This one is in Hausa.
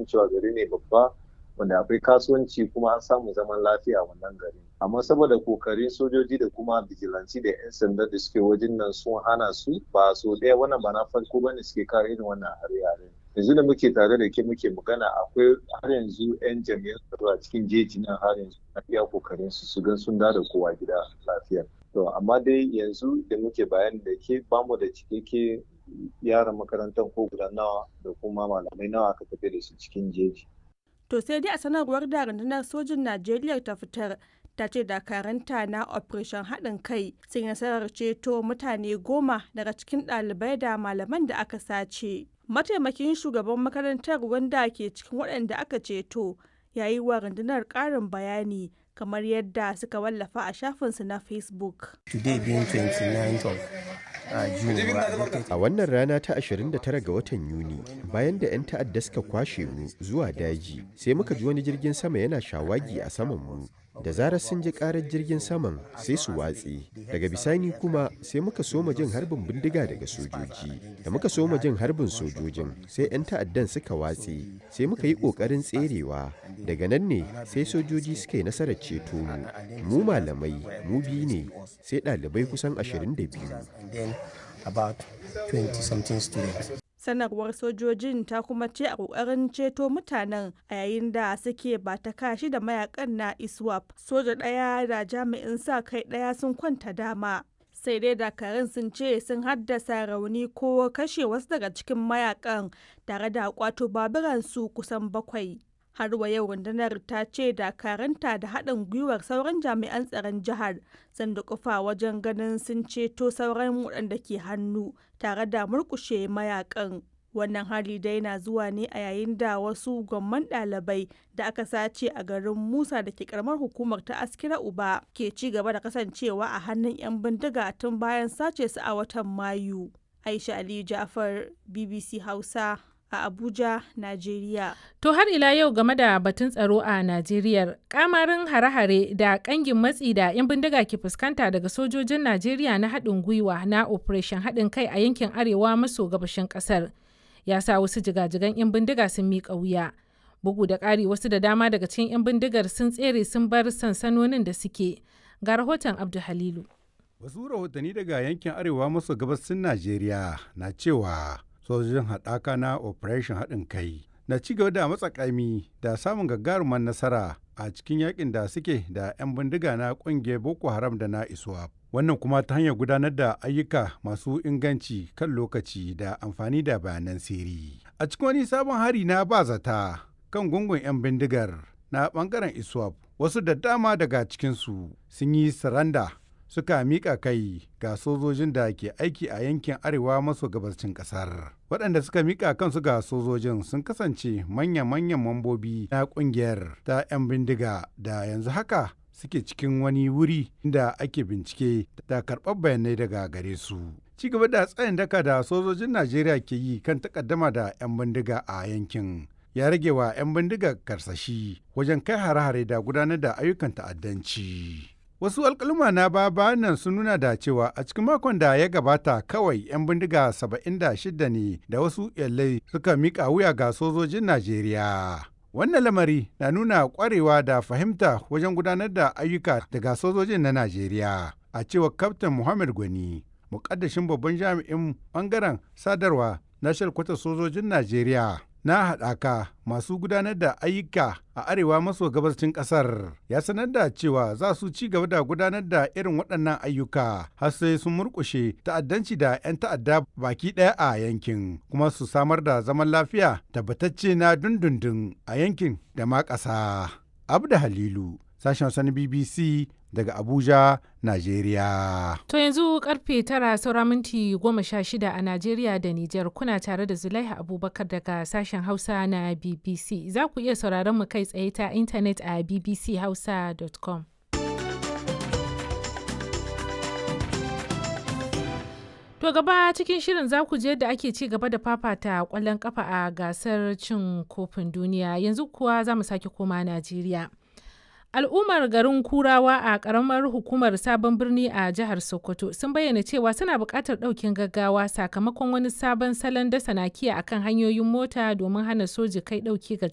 kasancewa gari ne babba wanda akwai kasuwanci kuma an samu zaman lafiya a wannan gari. Amma saboda kokarin sojoji da kuma bijilanci da 'yan sanda da suke wajen nan sun hana su, ba so ɗaya wannan ba na farko bane suke kawo irin wannan hare-hare. Yanzu da muke tare da ke muke magana akwai har yanzu 'yan jami'an tsaro a cikin jeji nan har yanzu na iya kokarin su gan sun da kowa gida lafiya. To amma dai yanzu da muke bayani da ke bamu da cikakke yaran makarantar ko guda nawa da kuma malamai nawa aka tafi da su cikin jeji. To sai dai a sanarwar da rundunar sojin Najeriya ta fitar ta ce dakaranta na operation haɗin kai sun nasarar ceto mutane 10 daga cikin ɗalibai da malaman da aka sace. Mataimakin shugaban makarantar wanda ke cikin waɗanda aka ceto ya yi wa rundunar ƙarin bayani kamar yadda suka wallafa a shafinsu na Facebook. Today being 29th of A wannan rana ta 29 ga watan Yuni, bayan da 'yan ta'adda suka kwashe mu zuwa daji, sai muka ji wani jirgin sama yana shawagi a saman mu. Da zarar sun ji karar jirgin saman sai su watse. Daga bisani kuma sai muka soma jin harbin bindiga daga sojoji. Da muka soma jin harbin sojojin sai 'yan ta'addan suka watse. Sai muka yi ƙoƙarin tserewa. Daga nan ne sai sojoji suka yi nasarar ceto mu. Mu malamai, mu biyu ne, sai ɗalibai kusan 22. Sanarwar sojojin ta kuma ce a kokarin ceto mutanen a yayin da suke ba ta kashi da mayakan na ISWAP. Soja ɗaya da jami'in sa kai ɗaya sun kwanta dama. Sai dai dakarun sun ce sun haddasa rauni ko kashe wasu daga cikin mayakan tare da kwato baburansu kusan 7. Har wa yau rundunar ta ce dakaranta da haɗin gwiwar sauran jami'an tsaron jihar sun dukufa wajen ganin sun ceto sauran waɗanda ke hannu tare da murƙushe mayakan. Wannan hali dai na zuwa ne a yayin da wasu gwamman ɗalibai da aka sace a garin Musa da ke karamar hukumar ta Askira Uba ke ci gaba da kasancewa a hannun 'yan bindiga tun bayan sace su a watan Mayu. Aisha Aliyu Ja'far, BBC Hausa, a Abuja, Najeriya. To har ila yau game da batun tsaro a Najeriya, kamarin hare-hare da kangin matsi da 'yan bindiga ke fuskanta daga sojojin Najeriya na haɗin gwiwa na Operation haɗin kai a yankin arewa maso gabashin ƙasar ya sa wasu jigajigan 'yan bindiga sun miƙa wuya. Bugu da ƙari wasu da dama daga cikin 'yan bindigar sun tsere sun bar sansanonin da suke. Ga rahoton Abdu Halilu. Wasu rahotanni daga yankin arewa maso gabasin Najeriya na cewa sojojin haɗaka na Operation haɗin kai na ci gaba da matsakaimi da samun gagarumar nasara a cikin yakin da suke da 'yan bindiga na ƙungiyar Boko Haram da na ISWAP. Wannan kuma ta hanyar gudanar da ayyuka masu inganci kan lokaci da amfani da bayanan sirri. A cikin wani sabon hari na bazata kan gungun 'yan bindigar na ɓangaren ISWAP, wasu da dama daga cikinsu sun yi saranda suka miƙa kai ga sojojin da ke aiki a yankin arewa maso gabashin ƙasar. Waɗanda suka miƙa kansu ga sojojin sun kasance manya-manyan mambobi na ƙungiyar ta 'yan bindiga da yanzu haka suke cikin wani wuri da ake bincike da karɓar bayanai daga gare su. Ci gaba da tsayin daka da sojojin Najeriya ke yi kan takaddama da 'yan bindiga a yankin ya rage wa 'yan bindiga karsashi wajen kai hare-hare da gudanar da ayyukan ta'addanci. Wasu alƙaluma na nan sun nuna da cewa a cikin makon da ya gabata kawai 'yan bindiga 76 ne da wasu iyalai suka miƙa wuya ga sojojin Najeriya. Wannan lamari na nuna ƙwarewa da fahimta wajen gudanar da ayyuka daga sojojin na Najeriya. A cewar Kaftin Muhammad Gwani, muƙaddashin babban jami'in ɓangaren sadarwa na shalkwatar sojojin Najeriya na haɗaka masu gudanar da ayyuka a arewa maso gabashin ƙasar, ya sanar da cewa za su ci gaba da gudanar da irin waɗannan ayyuka har sai sun murƙushe ta'addanci da 'yan ta'adda baki ɗaya a yankin, kuma su samar da zaman lafiya tabbatacce na dundundun a yankin da ma ƙasa. Abda Halilu, sashen Hausa na BBC daga Abuja, Najeriya. To yanzu karfe 9 saura minti 16 a Najeriya da Nijar, kuna tare da Zulaiha Abubakar daga sashen Hausa na BBC. Za ku iya sauraron mu kai tsaye ta intanet a bbchausa.com. To gaba cikin shirin za ku je yadda ake ci gaba da fafata kwallon kafa a gasar cin kofin duniya. Yanzu kuwa za mu sake koma Najeriya. Al'ummar garin Kurawa a ƙaramar hukumar Sabon Birni a jihar Sokoto sun bayyana cewa suna buƙatar ɗaukin gaggawa sakamakon wani sabon salon dasa nakiya akan hanyoyin mota domin hana soji kai ɗauki ga